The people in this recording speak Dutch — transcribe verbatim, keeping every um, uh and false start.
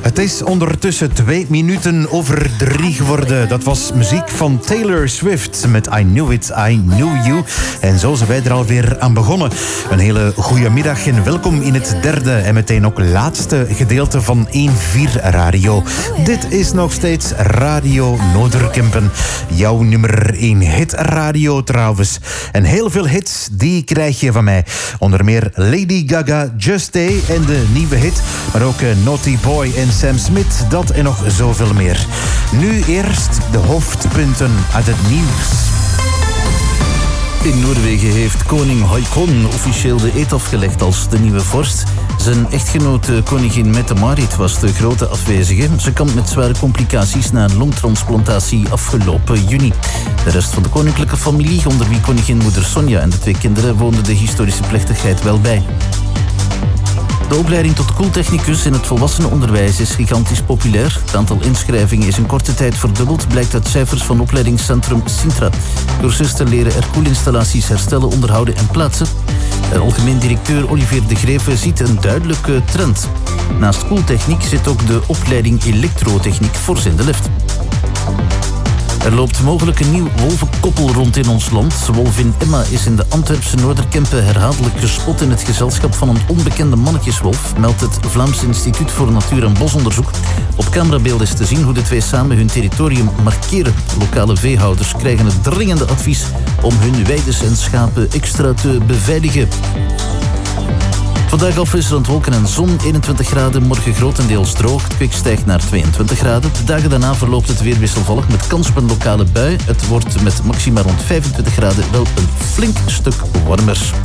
Het is ondertussen twee minuten over drie geworden. Dat was muziek van Taylor Swift met I Knew It, I Knew You. En zo zijn wij er alweer aan begonnen. Een hele goede middag en welkom in het derde en meteen ook laatste gedeelte van één vier Radio. Dit is nog steeds Radio Noorderkempen. Jouw nummer één hitradio trouwens. En heel veel hits, die krijg je van mij. Onder meer Lady Gaga, Just Stay en de nieuwe hit. Maar ook Naughty Boy en Sam Smith, dat en nog zoveel meer. Nu eerst de hoofdpunten uit het nieuws. In Noorwegen heeft koning Haakon officieel de eed afgelegd als de nieuwe vorst. Zijn echtgenote koningin Mette-Marit was de grote afwezige. Ze kampt met zware complicaties na een longtransplantatie afgelopen juni. De rest van de koninklijke familie, onder wie koningin moeder Sonja en de twee kinderen, woonde de historische plechtigheid wel bij. De opleiding tot koeltechnicus in het volwassenenonderwijs is gigantisch populair. Het aantal inschrijvingen is in korte tijd verdubbeld, blijkt uit cijfers van opleidingscentrum Sintra. Cursisten leren er koelinstallaties herstellen, onderhouden en plaatsen. De algemeen directeur Olivier de Greeve ziet een duidelijke trend. Naast koeltechniek zit ook de opleiding elektrotechniek fors in de lift. Er loopt mogelijk een nieuw wolvenkoppel rond in ons land. Wolvin Emma is in de Antwerpse Noorderkempen herhaaldelijk gespot in het gezelschap van een onbekende mannetjeswolf, meldt het Vlaams Instituut voor Natuur- en Bosonderzoek. Op camerabeelden is te zien hoe de twee samen hun territorium markeren. Lokale veehouders krijgen het dringende advies om hun weides en schapen extra te beveiligen. Vandaag afwisselend wolken en zon, eenentwintig graden, morgen grotendeels droog. Het kwik stijgt naar tweeëntwintig graden. De dagen daarna verloopt het weer wisselvallig met kans op een lokale bui. Het wordt met maxima rond vijfentwintig graden wel een flink stuk warmer.